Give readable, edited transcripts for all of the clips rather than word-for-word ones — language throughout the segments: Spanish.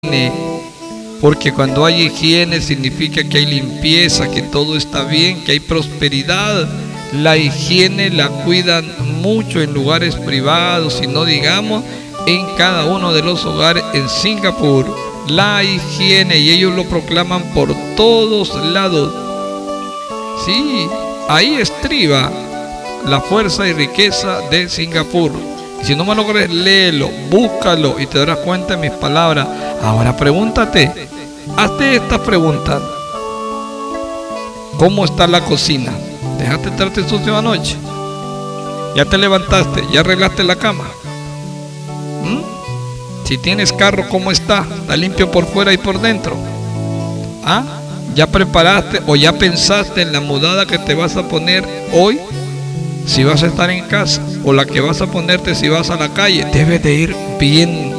porque cuando hay higiene significa que hay limpieza, que todo está bien, que hay prosperidad. La higiene la cuidan mucho en lugares privados y no digamos en cada uno de los hogares en Singapur. La higiene, y ellos lo proclaman por todos lados. Sí, ahí estriba la fuerza y riqueza de Singapur. Si no me lo crees, léelo, búscalo y te darás cuenta de mis palabras. Ahora pregúntate, hazte estas preguntas. ¿Cómo está la cocina? ¿Dejaste trarte sucio anoche? ¿Ya te levantaste? ¿Ya arreglaste la cama? Si tienes carro, ¿cómo está? ¿Está limpio por fuera y por dentro? ¿Ya preparaste o ya pensaste en la mudada que te vas a poner hoy? Si vas a estar en casa, o la que vas a ponerte si vas a la calle. Debes de ir bien.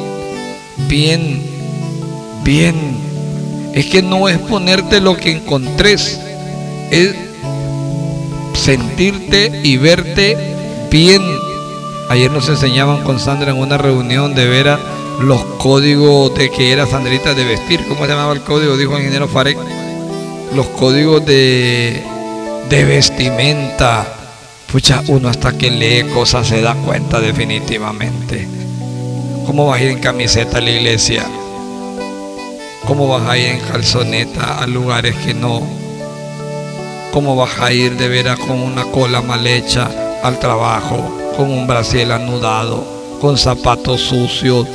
Es que no es ponerte lo que encontres, es sentirte y verte bien. Ayer nos enseñaban con Sandra en una reunión de veras los códigos de que era Sandrita de vestir. ¿Cómo se llamaba el código? Dijo el ingeniero Farek. Los códigos de vestimenta. Pucha, uno hasta que lee cosas se da cuenta definitivamente. ¿Cómo vas a ir en camiseta a la iglesia? ¿Cómo vas a ir en calzoneta a lugares que no? ¿Cómo vas a ir de veras con una cola mal hecha al trabajo? Con un brasier anudado, con zapatos sucios.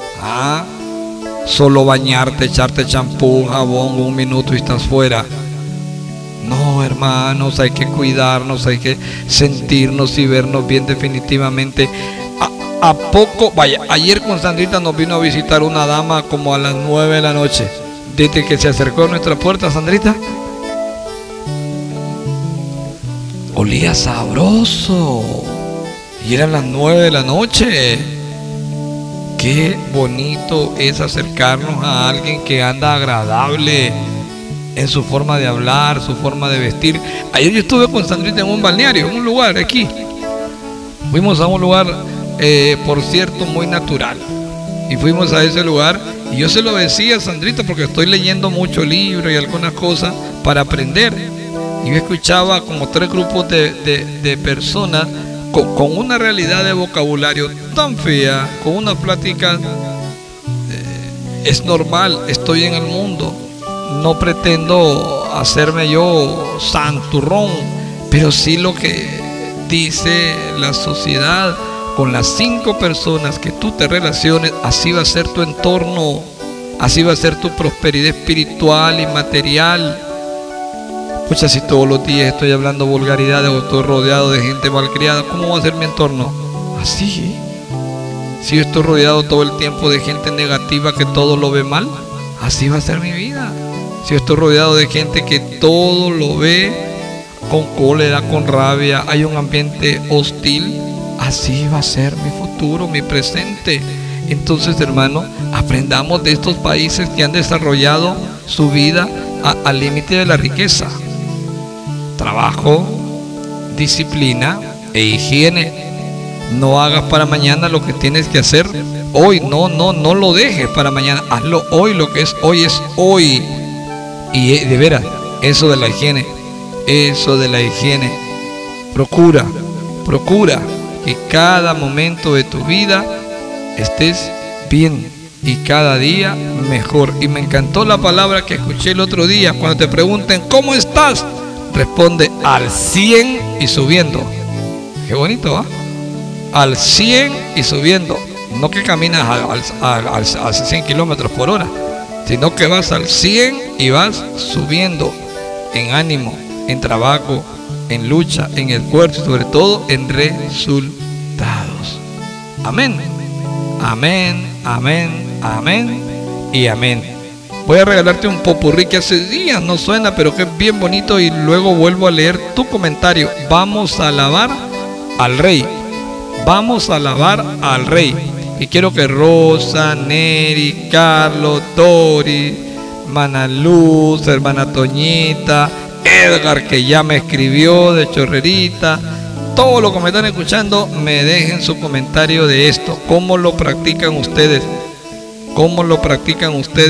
Solo bañarte, echarte champú, jabón, 1 minuto y estás fuera. No, hermanos, hay que cuidarnos, hay que sentirnos y vernos bien definitivamente. ¿A poco? Vaya, ayer con Sandrita nos vino a visitar una dama como a las 9 de la noche. Desde que se acercó a nuestra puerta, Sandrita, olía sabroso. Y eran las 9 de la noche. Qué bonito es acercarnos a alguien que anda agradable en su forma de hablar, su forma de vestir. Ayer yo estuve con Sandrita en un balneario, en un lugar aquí. Fuimos a un lugar, por cierto, muy natural. Y fuimos a ese lugar y yo se lo decía a Sandrita porque estoy leyendo mucho libro y algunas cosas para aprender. Y yo escuchaba como 3 grupos de personas con una realidad de vocabulario tan fea, con una plática. Es normal, estoy en el mundo. No pretendo hacerme yo santurrón, pero sí lo que dice la sociedad. Con las 5 personas que tú te relaciones, así va a ser tu entorno, así va a ser tu prosperidad espiritual y material. Pucha, si todos los días estoy hablando vulgaridades o estoy rodeado de gente malcriada, ¿cómo va a ser mi entorno? Así. Si yo estoy rodeado todo el tiempo de gente negativa que todo lo ve mal, así va a ser mi vida. Si yo estoy rodeado de gente que todo lo ve con cólera, con rabia, hay un ambiente hostil, así va a ser mi futuro, mi presente. Entonces, hermano, aprendamos de estos países que han desarrollado su vida al límite de la riqueza. Trabajo, disciplina e higiene. No hagas para mañana lo que tienes que hacer hoy. No lo dejes para mañana. Hazlo hoy. Lo que es hoy. Y de veras, eso de la higiene. Procura que cada momento de tu vida estés bien y cada día mejor. Y me encantó la palabra que escuché el otro día. Cuando te pregunten ¿cómo estás?, responde al 100 y subiendo. Qué bonito, ¿ah? Al 100 y subiendo. No que caminas a 100 kilómetros por hora, sino que vas al 100 y vas subiendo en ánimo, en trabajo, en lucha, en esfuerzo y sobre todo en resultados. Amén. Amén, amén, amén y amén. Voy a regalarte un popurrí que hace días no suena, pero que es bien bonito, y luego vuelvo a leer tu comentario. Vamos a alabar al Rey. Vamos a alabar al Rey. Y quiero que Rosa, Neri, Carlos, Dori, hermana Luz, hermana Toñita, Edgar, que ya me escribió de Chorrerita, todos los que me están escuchando, me dejen su comentario de esto. ¿Cómo lo practican ustedes? ¿Cómo lo practican ustedes?